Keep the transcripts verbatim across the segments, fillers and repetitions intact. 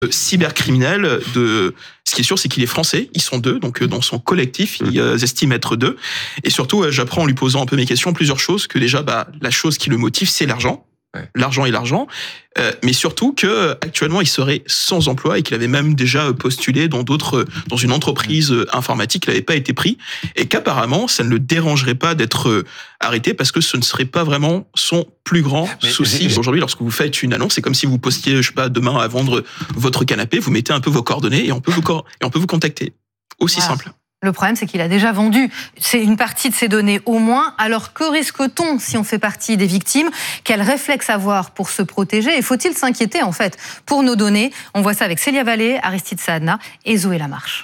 cybercriminel. De... Ce qui est sûr, c'est qu'il est français. Ils sont deux, donc dans son collectif, ils euh, estiment être deux. Et surtout, euh, j'apprends en lui posant un peu mes questions plusieurs choses. Que déjà, bah, la chose qui le motive, c'est l'argent. Ouais. L'argent et l'argent, euh, mais surtout que actuellement il serait sans emploi et qu'il avait même déjà postulé dans d'autres, dans une entreprise informatique, il n'avait pas été pris et qu'apparemment ça ne le dérangerait pas d'être arrêté parce que ce ne serait pas vraiment son plus grand mais, souci. Mais... Aujourd'hui, lorsque vous faites une annonce, c'est comme si vous postiez, je sais pas, demain à vendre votre canapé, vous mettez un peu vos coordonnées et on peut vous cor- et on peut vous contacter. Aussi voilà. Simple. Le problème, c'est qu'il a déjà vendu c'est une partie de ses données au moins. Alors que risque-t-on si on fait partie des victimes ? Quels réflexes avoir pour se protéger ? Et faut-il s'inquiéter en fait pour nos données ? On voit ça avec Célia Vallée, Aristide Saadna et Zoé Lamarche.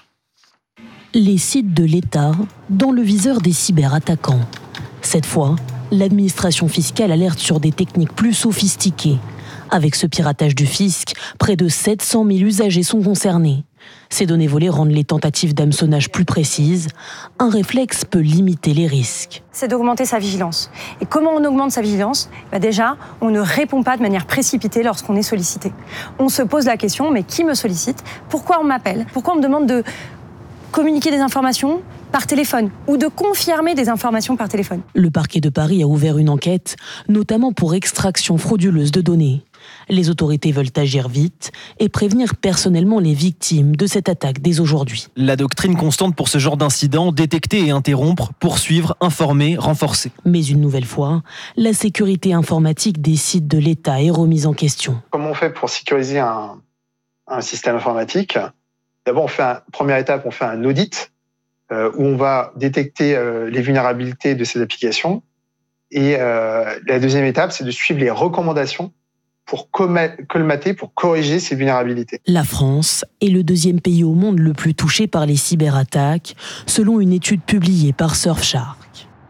Les sites de l'État dans le viseur des cyberattaquants. Cette fois, l'administration fiscale alerte sur des techniques plus sophistiquées. Avec ce piratage du fisc, près de sept cent mille usagers sont concernés. Ces données volées rendent les tentatives d'hameçonnage plus précises. Un réflexe peut limiter les risques. C'est d'augmenter sa vigilance. Et comment on augmente sa vigilance ? Bah déjà, on ne répond pas de manière précipitée lorsqu'on est sollicité. On se pose la question, mais qui me sollicite ? Pourquoi on m'appelle ? Pourquoi on me demande de communiquer des informations par téléphone ou de confirmer des informations par téléphone ? Le parquet de Paris a ouvert une enquête, notamment pour extraction frauduleuse de données. Les autorités veulent agir vite et prévenir personnellement les victimes de cette attaque dès aujourd'hui. La doctrine constante pour ce genre d'incident, détecter et interrompre, poursuivre, informer, renforcer. Mais une nouvelle fois, la sécurité informatique des sites de l'État est remise en question. Comment on fait pour sécuriser un, un système informatique ? D'abord, on fait un, première étape, on fait un audit euh, où on va détecter euh, les vulnérabilités de ces applications. Et euh, la deuxième étape, c'est de suivre les recommandations pour colmater, pour corriger ces vulnérabilités. La France est le deuxième pays au monde le plus touché par les cyberattaques, selon une étude publiée par Surfshark.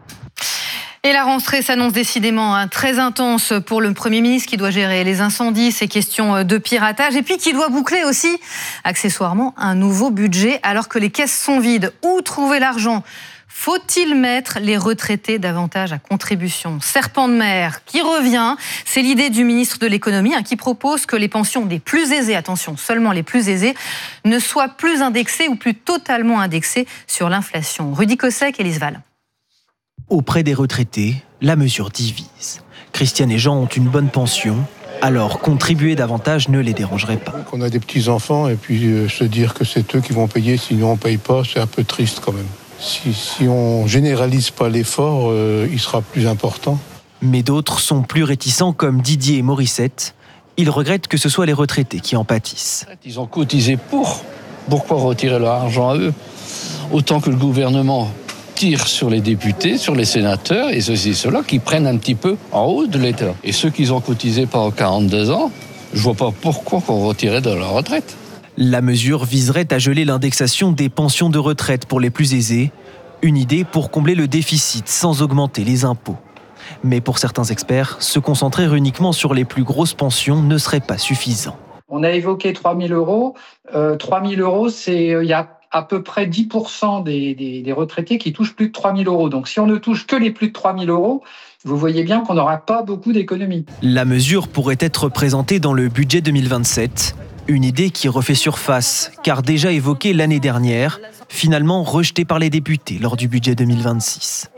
Et la rentrée s'annonce décidément hein, très intense pour le Premier ministre qui doit gérer les incendies, ces questions de piratage, et puis qui doit boucler aussi, accessoirement, un nouveau budget alors que les caisses sont vides. Où trouver l'argent ? Faut-il mettre les retraités davantage à contribution ? Serpent de mer qui revient, c'est l'idée du ministre de l'économie hein, qui propose que les pensions des plus aisés, attention, seulement les plus aisés, ne soient plus indexées ou plus totalement indexées sur l'inflation. Rudy Kossek et Lise Val. Auprès des retraités, la mesure divise. Christiane et Jean ont une bonne pension, alors contribuer davantage ne les dérangerait pas. On a des petits-enfants et puis euh, se dire que c'est eux qui vont payer, sinon on ne paye pas, c'est un peu triste quand même. Si, si on ne généralise pas l'effort, euh, il sera plus important. Mais d'autres sont plus réticents, comme Didier et Morissette. Ils regrettent que ce soit les retraités qui en pâtissent. Ils ont cotisé pour. Pourquoi retirer leur argent à eux ? Autant que le gouvernement tire sur les députés, sur les sénateurs, et ceux-ci, ceux-là, qui prennent un petit peu en haut de l'État. Et ceux qui ont cotisé pendant quarante-deux ans, je ne vois pas pourquoi qu'on retirait de leur retraite. La mesure viserait à geler l'indexation des pensions de retraite pour les plus aisés, une idée pour combler le déficit sans augmenter les impôts. Mais pour certains experts, se concentrer uniquement sur les plus grosses pensions ne serait pas suffisant. On a évoqué trois mille euros. Euh, trois mille euros, c'est il y a à peu près dix pour cent des, des, des retraités qui touchent plus de trois mille euros. Donc si on ne touche que les plus de trois mille euros, vous voyez bien qu'on n'aura pas beaucoup d'économies. La mesure pourrait être présentée dans le budget deux mille vingt-sept. Une idée qui refait surface, car déjà évoquée l'année dernière, finalement rejetée par les députés lors du budget deux mille vingt-six.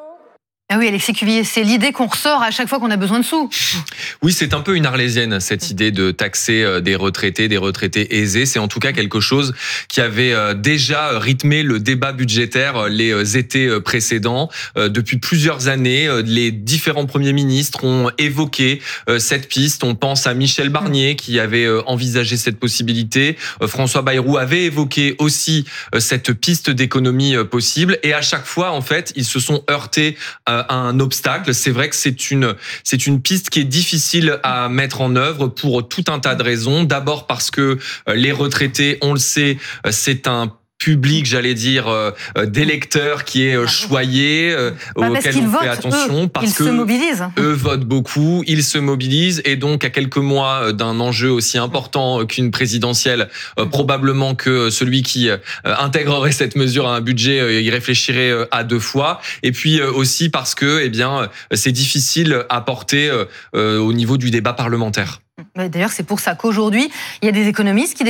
Ah oui, Alexis Cuvillier, c'est l'idée qu'on ressort à chaque fois qu'on a besoin de sous. Oui, c'est un peu une arlésienne, cette idée de taxer des retraités, des retraités aisés. C'est en tout cas quelque chose qui avait déjà rythmé le débat budgétaire les étés précédents. Depuis plusieurs années, les différents premiers ministres ont évoqué cette piste. On pense à Michel Barnier qui avait envisagé cette possibilité. François Bayrou avait évoqué aussi cette piste d'économie possible. Et à chaque fois, en fait, ils se sont heurtés à un obstacle. C'est vrai que c'est une, c'est une piste qui est difficile à mettre en œuvre pour tout un tas de raisons. D'abord parce que les retraités, on le sait, c'est un public, j'allais dire, euh, d'électeurs qui est euh, choyé, euh, bah, auquel on votent, fait attention, eux, parce ils que se mobilisent. Eux votent beaucoup, ils se mobilisent, et donc à quelques mois d'un enjeu aussi important qu'une présidentielle, euh, probablement que celui qui euh, intégrerait cette mesure à un budget euh, y réfléchirait euh, à deux fois, et puis euh, aussi parce que, eh bien, c'est difficile à porter euh, euh, au niveau du débat parlementaire. D'ailleurs, c'est pour ça qu'aujourd'hui, il y a des économistes qui